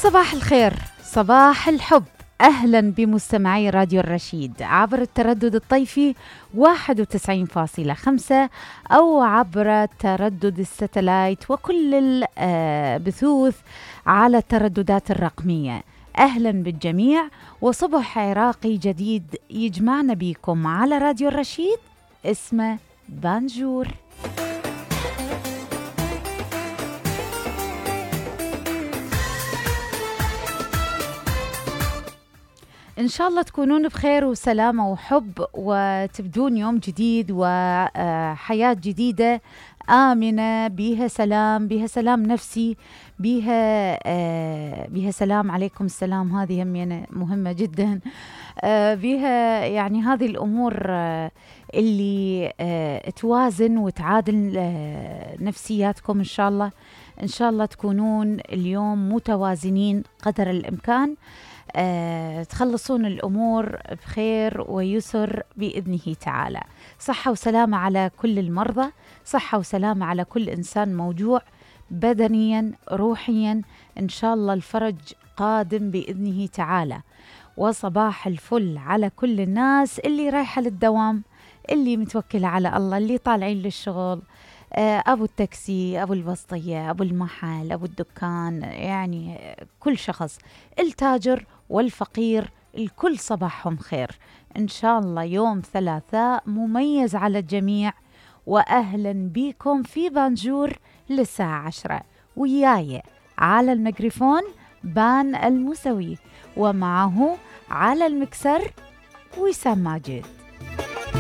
صباح الخير، صباح الحب. أهلا بمستمعي راديو الرشيد عبر التردد الطيفي 91.5 أو عبر تردد الستلايت وكل البثوث على الترددات الرقمية. أهلا بالجميع وصبح عراقي جديد يجمعنا بيكم على راديو الرشيد اسمه بانجور. إن شاء الله تكونون بخير وسلامة وحب وتبدون يوم جديد وحياة جديدة آمنة بيها سلام، بيها سلام نفسي، بيها سلام. عليكم السلام، هذه هم مهمة جدا. بيها يعني هذه الأمور اللي توازن وتعادل نفسياتكم. إن شاء الله إن شاء الله تكونون اليوم متوازنين قدر الإمكان، تخلصون الأمور بخير ويسر بإذنه تعالى. صحة وسلامة على كل المرضى، صحة وسلامة على كل إنسان موجوع بدنيا روحيا. إن شاء الله الفرج قادم بإذنه تعالى. وصباح الفل على كل الناس اللي رايحة للدوام، اللي متوكلة على الله، اللي طالعين للشغل، أبو التاكسي، أبو البسطية، أبو المحل، أبو الدكان، يعني كل شخص، التاجر والفقير، الكل صباحهم خير. إن شاء الله يوم ثلاثاء مميز على الجميع، وأهلا بكم في بانجور للساعة 10. وياي على الميكروفون بان الموسوي، ومعه على المكسر وسام ماجد.